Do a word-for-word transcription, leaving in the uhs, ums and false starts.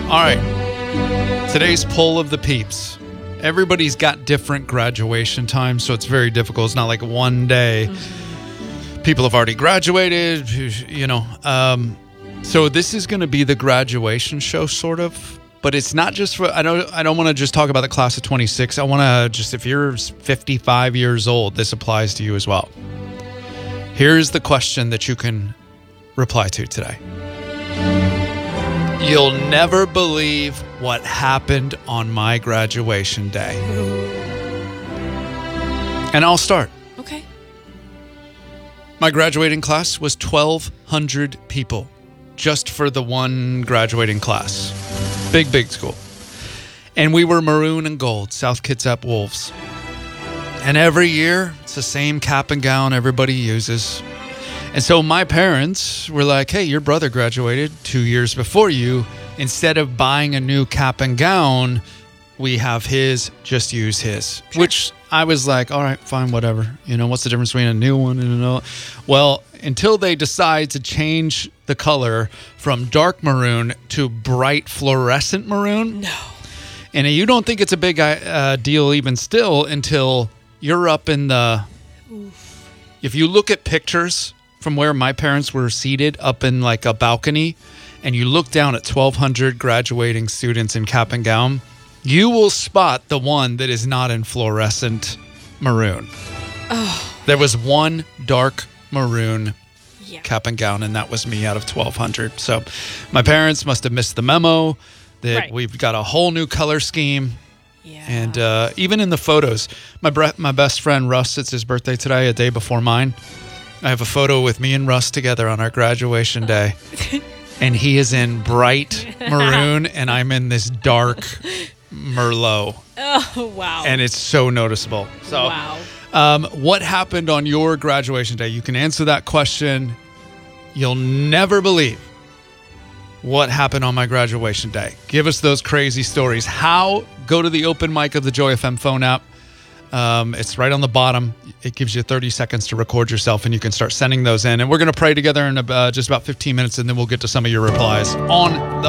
All right. Today's poll of the peeps. Everybody's got different graduation times, so it's very difficult. It's not like one day. Mm-hmm. People have already graduated, you know. Um, so this is going to be the graduation show, sort of. But it's not just for, I don't I don't want to just talk about the class of twenty-six. I want to just, if you're fifty-five years old, this applies to you as well. Here's the question that you can reply to today. You'll never believe what happened on my graduation day. And I'll start. Okay. My graduating class was twelve hundred people just for the one graduating class. Big, big school. And we were maroon and gold, South Kitsap Wolves. And every year, it's the same cap and gown everybody uses. And so my parents were like, hey, your brother graduated two years before you. Instead of buying a new cap and gown, we have his, just use his. Sure. Which I was like, all right, fine, whatever. You know, what's the difference between a new one and a old? Well, until they decide to change the color from dark maroon to bright fluorescent maroon. No. And you don't think it's a big uh, deal even still until you're up in the... Oof. If you look at pictures from where my parents were seated up in like a balcony, and you look down at twelve hundred graduating students in cap and gown, you will spot the one that is not in fluorescent maroon. Oh. There was one dark maroon yeah. cap and gown, and that was me out of twelve hundred. So my parents must have missed the memo that right. We've got a whole new color scheme. Yeah. And uh, even in the photos, my bre- my best friend Russ, it's his birthday today, a day before mine. I have a photo with me and Russ together on our graduation day. And he is in bright maroon, and I'm in this dark Merlot. Oh, wow. And it's so noticeable. So, wow. Um, what happened on your graduation day? You can answer that question. You'll never believe what happened on my graduation day. Give us those crazy stories. How? Go to the open mic of the Joy F M phone app. Um, it's right on the bottom. It gives you thirty seconds to record yourself, and you can start sending those in. And we're going to pray together in uh, just about fifteen minutes, and then we'll get to some of your replies on the